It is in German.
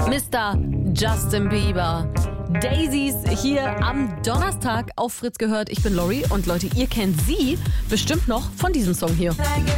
Mr. Justin Bieber. Daisies hier am Donnerstag auf Fritz gehört. Ich bin Lori und Leute, ihr kennt sie bestimmt noch von diesem Song hier.